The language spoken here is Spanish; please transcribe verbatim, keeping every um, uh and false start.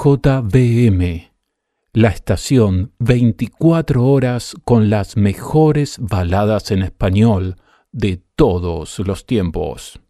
J B M, la estación veinticuatro horas con las mejores baladas en español de todos los tiempos.